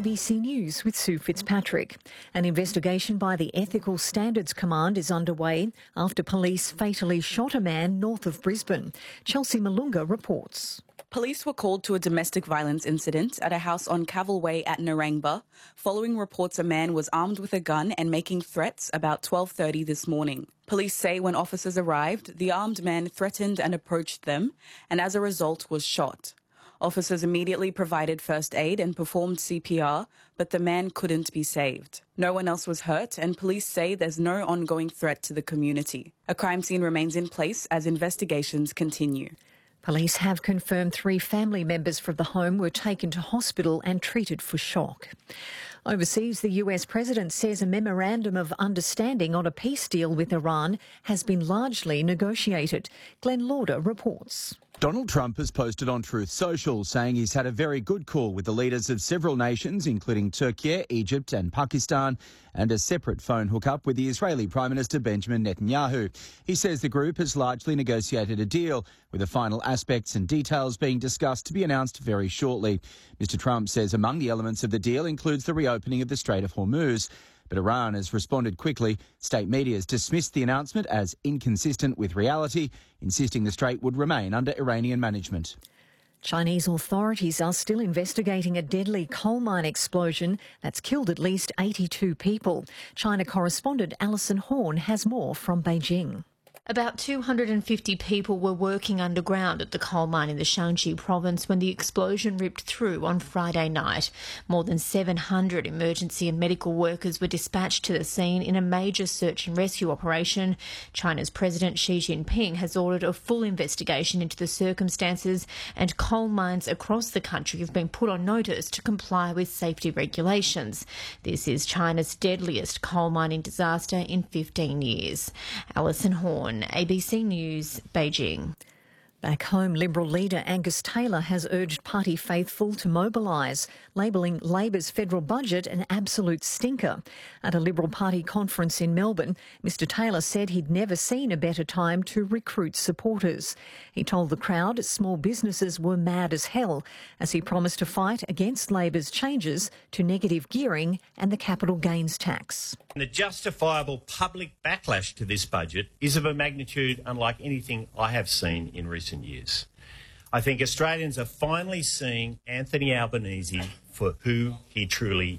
ABC News with Sue Fitzpatrick. An investigation by the Ethical Standards Command is underway after police fatally shot a man north of Brisbane. Chelsea Malunga reports. Police were called to a domestic violence incident at a house on Cavill Way at Narangba, following reports a man was armed with a gun and making threats about 12:30 this morning. Police say when officers arrived, the armed man threatened and approached them, and as a result was shot. Officers immediately provided first aid and performed CPR, but the man couldn't be saved. No one else was hurt, and police say there's no ongoing threat to the community. A crime scene remains in place as investigations continue. Police have confirmed 3 family members from the home were taken to hospital and treated for shock. Overseas, the US president says a memorandum of understanding on a peace deal with Iran has been largely negotiated. Glenn Lauder reports. Donald Trump has posted on Truth Social saying he's had a very good call with the leaders of several nations, including Turkey, Egypt and Pakistan, and a separate phone hookup with the Israeli Prime Minister Benjamin Netanyahu. He says the group has largely negotiated a deal, with the final aspects and details being discussed to be announced very shortly. Mr Trump says among the elements of the deal includes the reopening of the Strait of Hormuz. But Iran has responded quickly. State media has dismissed the announcement as inconsistent with reality, insisting the strait would remain under Iranian management. Chinese authorities are still investigating a deadly coal mine explosion that's killed at least 82 people. China correspondent Alison Horn has more from Beijing. About 250 people were working underground at the coal mine in the Shanxi province when the explosion ripped through on Friday night. More than 700 emergency and medical workers were dispatched to the scene in a major search and rescue operation. China's President Xi Jinping has ordered a full investigation into the circumstances, and coal mines across the country have been put on notice to comply with safety regulations. This is China's deadliest coal mining disaster in 15 years. Alison Horn, ABC News, Beijing. Back home, Liberal leader Angus Taylor has urged party faithful to mobilise, labelling Labor's federal budget an absolute stinker. At a Liberal Party conference in Melbourne, Mr Taylor said he'd never seen a better time to recruit supporters. He told the crowd small businesses were mad as hell, as he promised to fight against Labor's changes to negative gearing and the capital gains tax. The justifiable public backlash to this budget is of a magnitude unlike anything I have seen in recent years. I think Australians are finally seeing Anthony Albanese for who he truly